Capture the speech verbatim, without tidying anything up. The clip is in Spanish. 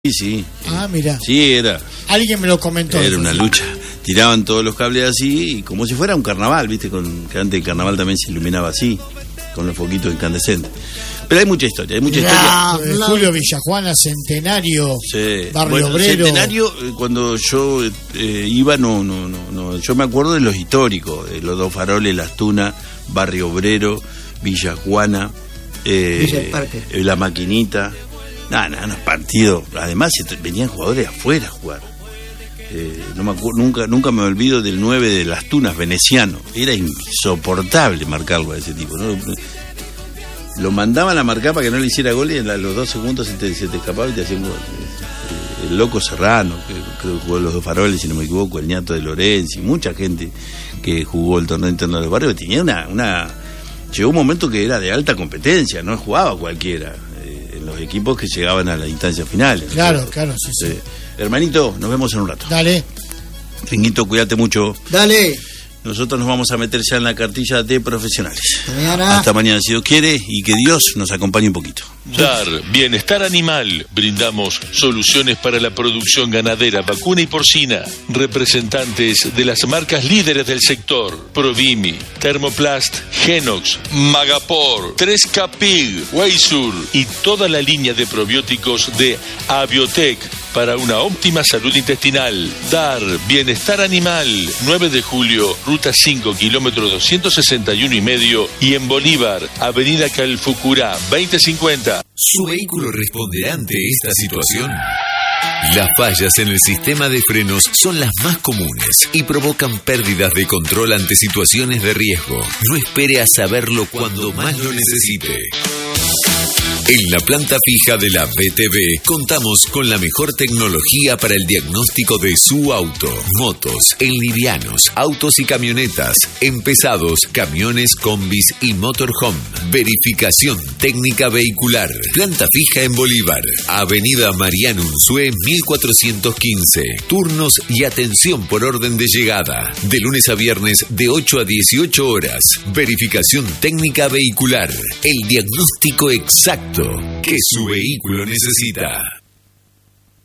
Sí, sí. Ah, mira. Sí, era. Alguien me lo comentó. Era una lucha. Tiraban todos los cables así, y como si fuera un carnaval, ¿viste? Con, que antes el carnaval también se iluminaba así, con los foquitos incandescentes. Pero hay mucha historia, hay mucha la, historia. la... Julio Villajuana, Centenario, sí. Barrio bueno, Obrero. Centenario, cuando yo eh, iba, no, no, no, no. Yo me acuerdo de los históricos, de los dos faroles, Las Tunas, Barrio Obrero, Villajuana, eh, Villa del Parque. eh, La Maquinita. Nada, nada, unos partidos. Además, venían jugadores afuera a jugar. Eh, no me acuerdo, nunca, nunca me olvido del nueve de Las Tunas, veneciano. Era insoportable marcarlo a ese tipo, ¿no? Lo mandaban a marcar para que no le hiciera gol y en los dos segundos se te, se te escapaba y te hacían gol. El Loco Serrano, que creo que jugó los dos faroles, si no me equivoco, el Ñato de Lorenzi, mucha gente que jugó el torneo interno de los barrios, tenía una, una... Llegó un momento que era de alta competencia, no jugaba cualquiera. Los equipos que llegaban a la instancia final. Claro, claro, sí, sí. Eh, hermanito, nos vemos en un rato. Dale. Ringuito, cuídate mucho. Dale. Nosotros nos vamos a meter ya en la cartilla de profesionales. Hasta mañana. Hasta mañana, si Dios quiere, y que Dios nos acompañe un poquito. Dar Bienestar Animal. Brindamos soluciones para la producción ganadera, vacuna y porcina. Representantes de las marcas líderes del sector: Provimi, Thermoplast, Genox, Magapor, tres K Pig, Weisur y toda la línea de probióticos de Abiotec para una óptima salud intestinal. Dar Bienestar Animal. nueve de julio, ruta cinco, kilómetro doscientos sesenta y uno y medio, y en Bolívar, avenida Calfucurá, veinte cincuenta. ¿Su vehículo responderá ante esta situación? Las fallas en el sistema de frenos son las más comunes y provocan pérdidas de control ante situaciones de riesgo. No espere a saberlo cuando más lo necesite. En la planta fija de la B T V contamos con la mejor tecnología para el diagnóstico de su auto, motos, en livianos, autos y camionetas, en pesados, camiones, combis y motorhome. Verificación técnica vehicular. Planta fija en Bolívar, Avenida Mariano Unzué mil cuatrocientos quince. Turnos y atención por orden de llegada. De lunes a viernes de ocho a dieciocho horas. Verificación técnica vehicular. El diagnóstico exacto que su vehículo necesita.